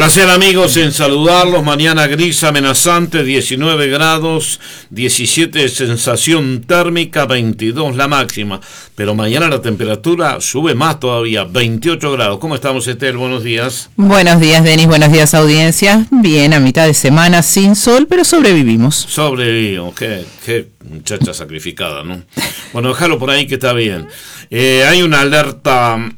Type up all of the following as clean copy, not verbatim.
Placer, amigos, en saludarlos. Mañana gris amenazante, 19 grados, 17 de sensación térmica, 22 la máxima. Pero mañana la temperatura sube más todavía, 28 grados. ¿Cómo estamos, Estel? Buenos días. Buenos días, Denis. Buenos días, audiencia. Bien, a mitad de semana, sin sol, pero sobrevivimos. Sobrevivimos. Qué muchacha sacrificada, ¿no? Bueno, déjalo por ahí que está bien. Hay una alerta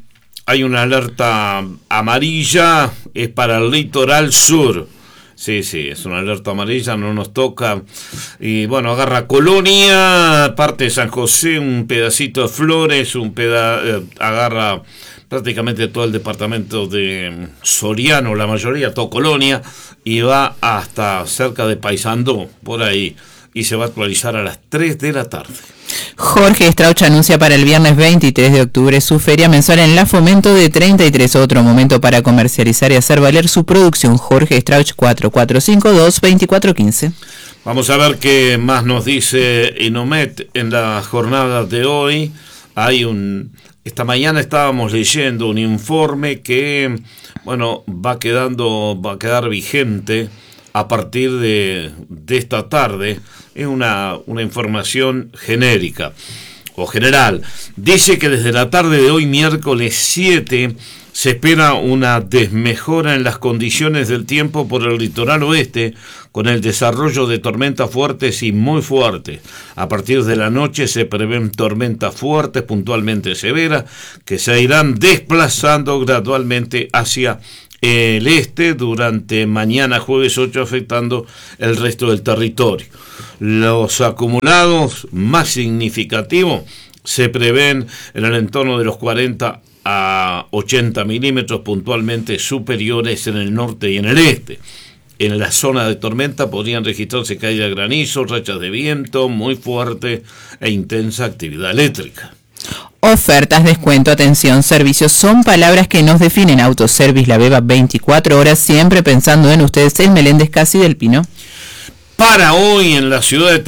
amarilla, es para el litoral sur. Sí, es una alerta amarilla, no nos toca. Y bueno, agarra Colonia, parte de San José, un pedacito de Flores, agarra prácticamente todo el departamento de Soriano, la mayoría, todo Colonia, y va hasta cerca de Paysandú, por ahí, y se va a actualizar a las 3 de la tarde. Jorge Strauch anuncia para el viernes 23 de octubre su feria mensual en La Fomento de 33, otro momento para comercializar y hacer valer su producción. Jorge Strauch, 4452-2415. Vamos a ver qué más nos dice Inomet en la jornada de hoy. Esta mañana estábamos leyendo un informe que, bueno, va a quedar vigente a partir de esta tarde. Es una información genérica o general. Dice que desde la tarde de hoy, miércoles 7, se espera una desmejora en las condiciones del tiempo por el litoral oeste, con el desarrollo de tormentas fuertes y muy fuertes. A partir de la noche se prevén tormentas fuertes, puntualmente severas, que se irán desplazando gradualmente hacia el este durante mañana jueves 8, afectando el resto del territorio. Los acumulados más significativos se prevén en el entorno de los 40 a 80 milímetros, puntualmente superiores en el norte y en el este. En la zona de tormenta podrían registrarse caída de granizo, rachas de viento muy fuerte e intensa actividad eléctrica. Ofertas, descuento, atención, servicios son palabras que nos definen. Autoservice La Beba, 24 horas, siempre pensando en ustedes. El Meléndez Casi del Pino. Para hoy en la ciudad de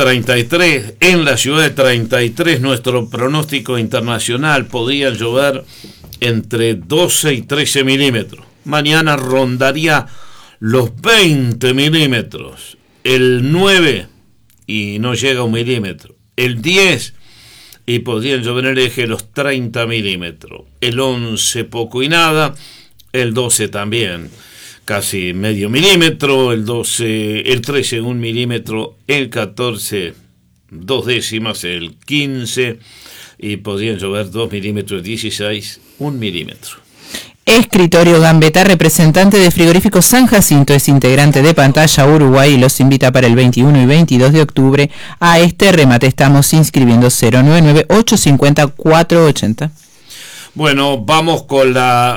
33, nuestro pronóstico internacional, podría llover entre 12 y 13 milímetros. Mañana rondaría los 20 milímetros. El 9 y no llega a 1 milímetro. El 10 y podrían llover en el eje los 30 milímetros. El 11 poco y nada. El 12 también casi medio milímetro. El 13 1 milímetro. El 14 2 décimas. El 15 y podrían llover 2 milímetros. 16 1 milímetro. Escritorio Gambetta, representante de Frigorífico San Jacinto, es integrante de Pantalla Uruguay y los invita para el 21 y 22 de octubre a este remate. Estamos inscribiendo 099-850-480. Bueno, vamos con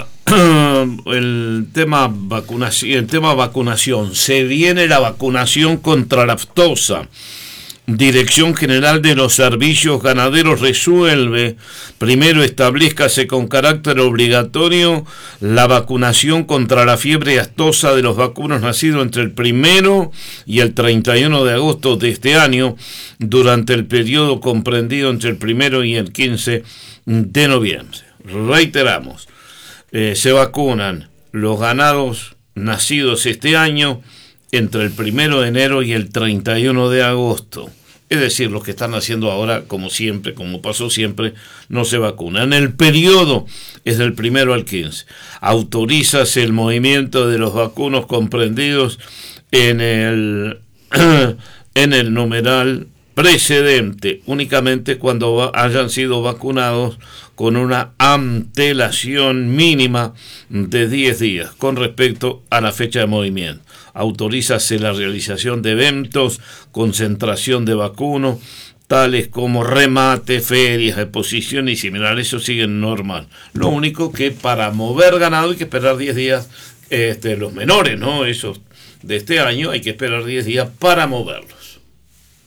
el tema vacunación. Se viene la vacunación contra la aftosa. Dirección General de los Servicios Ganaderos resuelve: primero, establezcase con carácter obligatorio la vacunación contra la fiebre aftosa de los vacunos nacidos entre el 1 y el 31 de agosto de este año, durante el periodo comprendido entre el 1 y el 15 de noviembre. Reiteramos, se vacunan los ganados nacidos este año entre el 1 de enero y el 31 de agosto. Es decir, los que están haciendo ahora, como siempre, como pasó siempre, no se vacunan. El periodo es del 1 al 15. Autorízase el movimiento de los vacunos comprendidos en el numeral precedente, únicamente cuando hayan sido vacunados con una antelación mínima de 10 días con respecto a la fecha de movimiento. Autorízase la realización de eventos, concentración de vacunos, tales como remate, ferias, exposiciones y similares. Eso sigue normal. Lo único que para mover ganado hay que esperar 10 días, los menores, ¿no? Esos de este año hay que esperar 10 días para moverlos.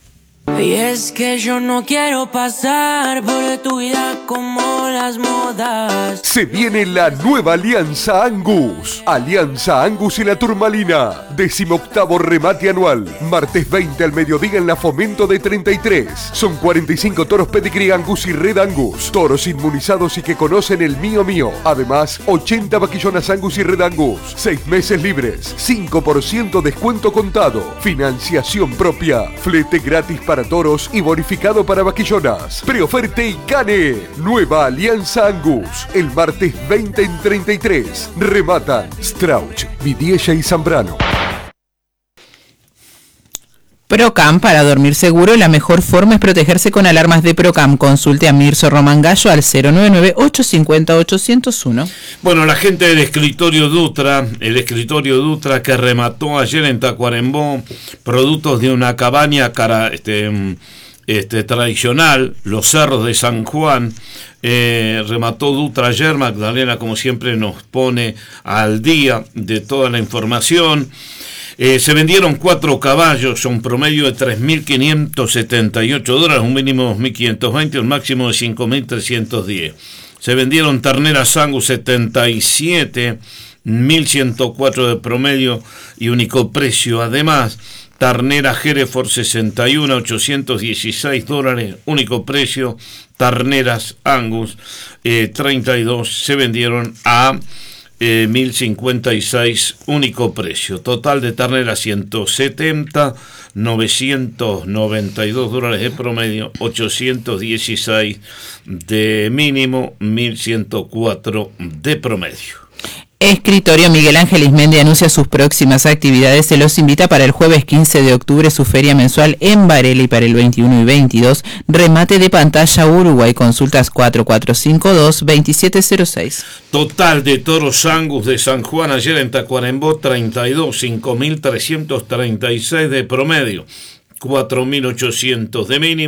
Y es que yo no quiero pasar por tu vida como las modas. Se viene la nueva Alianza Angus. Alianza Angus y la Turmalina. 18º remate anual. Martes 20 al mediodía en la Fomento de 33. Son 45 toros Pedigree Angus y Red Angus. Toros inmunizados y que conocen el mío mío. Además, 80 vaquillonas Angus y Red Angus. 6 meses libres. 5% descuento contado. Financiación propia. Flete gratis para toros y bonificado para vaquillonas. Preoferte y gane. Nueva Alianza Angus. El martes 20 en 33. Rematan Strauch, Vidiella y Zambrano. Procam, para dormir seguro, la mejor forma es protegerse con alarmas de Procam. Consulte a Mirso Román Gallo al 099-850-801. Bueno, la gente del escritorio Dutra, que remató ayer en Tacuarembó productos de una cabaña tradicional, los Cerros de San Juan. Remató Dutra ayer. Magdalena, como siempre, nos pone al día de toda la información. Se vendieron 4 caballos a un promedio de $3.578, un mínimo de $2.520, un máximo de $5.310. Se vendieron terneras Angus 77, 1.104 de promedio y único precio. Además, ternera Hereford 61, $816, único precio. Terneras Angus 32 se vendieron a 1.056, único precio. Total de ternera 170, $992 de promedio, 816 de mínimo, 1.104 de promedio. Escritorio Miguel Ángel Ismendi anuncia sus próximas actividades. Se los invita para el jueves 15 de octubre, su feria mensual en Varela, y para el 21 y 22, remate de pantalla Uruguay. Consultas 4452-2706. Total de toros Angus de San Juan ayer en Tacuarembó, 32, 5.336 de promedio, 4.800 de mínimo.